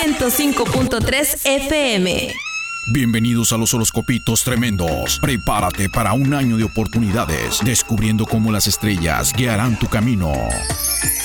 105.3 FM. Bienvenidos a los horoscopitos tremendos. Prepárate para un año de oportunidades, descubriendo cómo las estrellas guiarán tu camino.